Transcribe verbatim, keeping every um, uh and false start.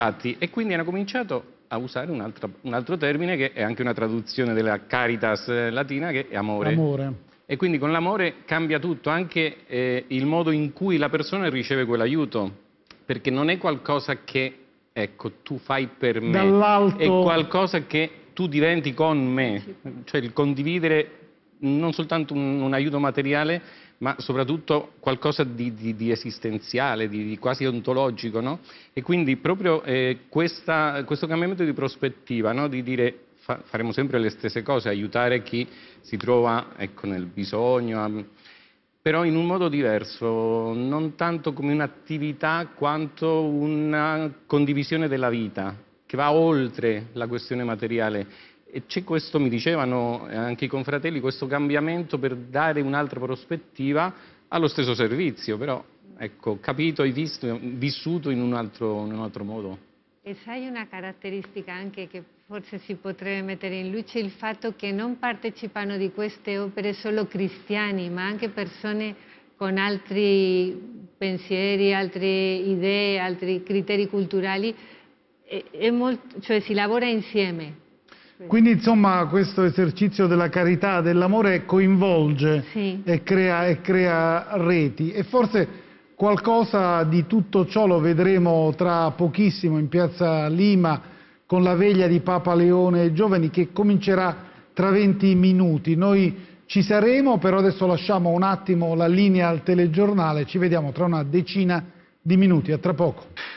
Infatti, e quindi hanno cominciato a usare un altro, un altro termine che è anche una traduzione della caritas latina, che è amore. Amore. E quindi con l'amore cambia tutto, anche eh, il modo in cui la persona riceve quell'aiuto, perché non è qualcosa che, ecco, tu fai per me, Dall'alto. è qualcosa che tu diventi con me, cioè il condividere non soltanto un, un aiuto materiale, ma soprattutto qualcosa di, di, di esistenziale, di, di quasi ontologico, no? E quindi proprio eh, questa, questo cambiamento di prospettiva, no? Di dire fa, faremo sempre le stesse cose, aiutare chi si trova, ecco, nel bisogno, però in un modo diverso, non tanto come un'attività quanto una condivisione della vita, che va oltre la questione materiale. E c'è questo, mi dicevano anche i confratelli, questo cambiamento per dare un'altra prospettiva allo stesso servizio, però ecco, capito e visto, vissuto in un altro, in un altro modo. E sai una caratteristica anche che forse si potrebbe mettere in luce, il fatto che non partecipano di queste opere solo cristiani, ma anche persone con altri pensieri, altre idee, altri criteri culturali, è, è molto, cioè si lavora insieme. Quindi insomma questo esercizio della carità, dell'amore coinvolge sì. e, crea, e crea reti, e forse qualcosa di tutto ciò lo vedremo tra pochissimo in piazza Lima con la veglia di Papa Leone Giovani, che comincerà tra venti minuti. Noi ci saremo, però adesso lasciamo un attimo la linea al telegiornale, ci vediamo tra una decina di minuti, a tra poco.